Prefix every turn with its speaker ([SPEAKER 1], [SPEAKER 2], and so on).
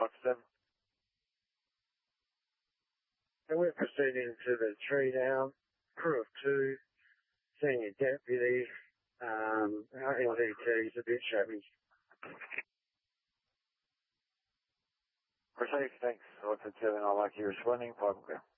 [SPEAKER 1] 7.
[SPEAKER 2] And we're proceeding to the tree now. Crew of 2, senior deputy. Our LDT is a bit shabby.
[SPEAKER 1] Received, thanks. Watford 7, I like you responding. 5 will go.